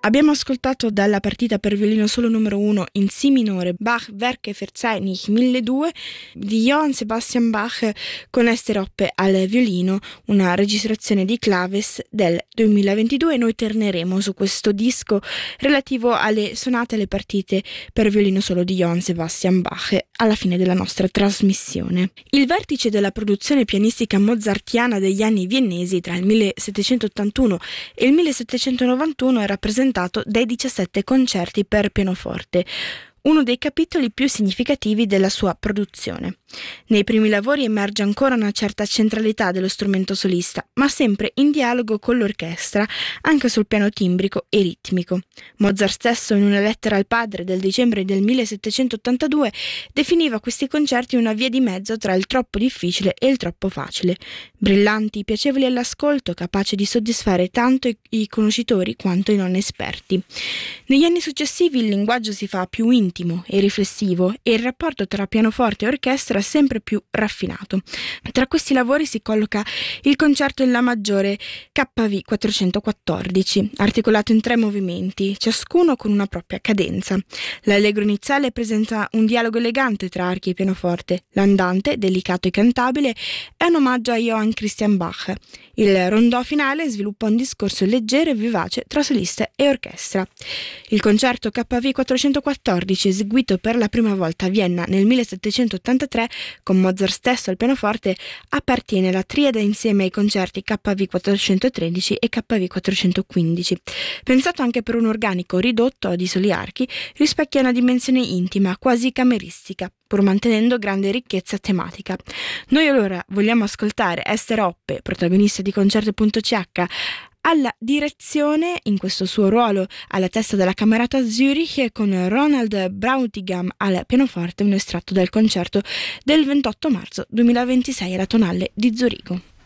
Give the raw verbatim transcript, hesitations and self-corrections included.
Abbiamo ascoltato dalla partita per violino solo numero uno in Si minore Bach Werke Verzeichnis milleduecento di Johann Sebastian Bach con Ester Hoppe al violino, una registrazione di Claves del duemilaventidue. Noi torneremo su questo disco relativo alle sonate e alle partite per violino solo di Johann Sebastian Bach alla fine della nostra trasmissione. Il vertice della produzione pianistica mozartiana degli anni viennesi tra il millesettecentottantuno e il millesettecentonovantuno è rappresentato dai diciassette concerti per pianoforte, uno dei capitoli più significativi della sua produzione. Nei primi lavori emerge ancora una certa centralità dello strumento solista, ma sempre in dialogo con l'orchestra, anche sul piano timbrico e ritmico. Mozart stesso, in una lettera al padre del dicembre del millesettecentottantadue, definiva questi concerti una via di mezzo tra il troppo difficile e il troppo facile, brillanti, piacevoli all'ascolto, capaci di soddisfare tanto i, i conoscitori quanto i non esperti. Negli anni successivi il linguaggio si fa più intimo e riflessivo e il rapporto tra pianoforte e orchestra sempre più raffinato. Tra questi lavori si colloca il concerto in La maggiore K V quattrocentoquattordici, articolato in tre movimenti, ciascuno con una propria cadenza. L'allegro iniziale presenta un dialogo elegante tra archi e pianoforte, l'andante, delicato e cantabile, è un omaggio a Johann Christian Bach. Il rondò finale sviluppa un discorso leggero e vivace tra solista e orchestra. Il concerto K V quattrocentoquattordici, eseguito per la prima volta a Vienna nel millesettecentottantatré con Mozart stesso al pianoforte, appartiene alla triade insieme ai concerti K V quattrocentotredici e K V quattrocentoquindici. Pensato anche per un organico ridotto di soli archi, rispecchia una dimensione intima, quasi cameristica, pur mantenendo grande ricchezza tematica. Noi allora vogliamo ascoltare Ester Hoppe, protagonista di Concerto punto C H, alla direzione, in questo suo ruolo alla testa della Camerata Zürich, con Ronald Brautigam al pianoforte, un estratto dal concerto del ventotto marzo duemilaventisei alla Tonale di Zurigo.